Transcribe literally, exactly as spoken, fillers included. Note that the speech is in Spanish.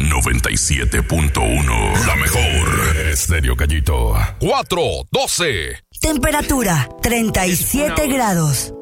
noventa y siete punto uno. La mejor. Estéreo Gallito. cuatro doce. Temperatura treinta y siete grados.